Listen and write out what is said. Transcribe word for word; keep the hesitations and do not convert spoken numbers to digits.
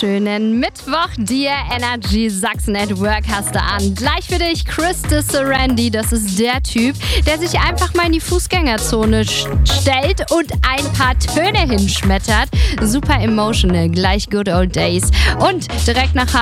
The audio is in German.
wunderschönen Mittwoch dir. Energy Sachsen at Work hast du an. Gleich für dich Chris de Serendy. Das ist der Typ, der sich einfach mal in die Fußgängerzone stellt und ein paar Töne hinschmettert. Super emotional. Gleich Good Old Days. Und direkt nach